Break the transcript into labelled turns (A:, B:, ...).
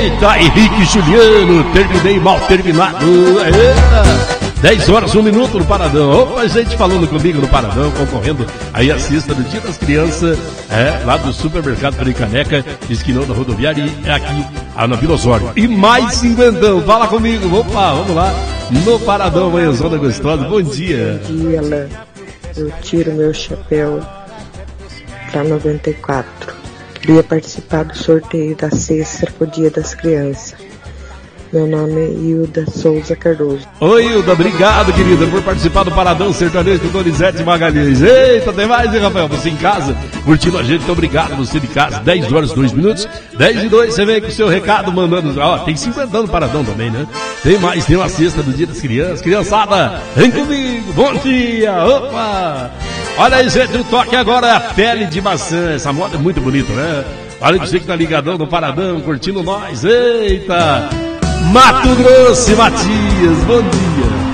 A: Eita, Henrique Juliano, terminei mal terminado. Eita. 10 horas, 1 minuto no Paradão. Opa, gente falando comigo no Paradão, concorrendo aí a cesta do Dia das Crianças, lá do Supermercado Pericaneca, esquinão da rodoviária, e aqui na Vila Osório. E mais cinquentão, fala comigo, opa, vamos lá, no Paradão, manhãzona gostosa, bom dia.
B: Bom dia, Alain. Eu tiro meu chapéu para 94. Queria participar do sorteio da cesta pro Dia das Crianças. Meu nome é Hilda Souza Cardoso.
A: Oi, Hilda, obrigado, querida, por participar do Paradão Sertanejo com Donizete Magalhães. Eita, tem mais, hein, Rafael? Você em casa, curtindo a gente, muito obrigado, você de casa. 10 horas, 2 minutos, 10 e 2, você vem com o seu recado, mandando, tem 50 no Paradão também, né? Tem mais, tem uma cesta do Dia das Crianças. Criançada, vem comigo, bom dia, opa! Olha aí, gente, o toque agora é a pele de maçã, essa moda é muito bonita, né? Olha você que tá ligadão no Paradão, curtindo nós, eita! Mato Grosso, Matias, bom dia.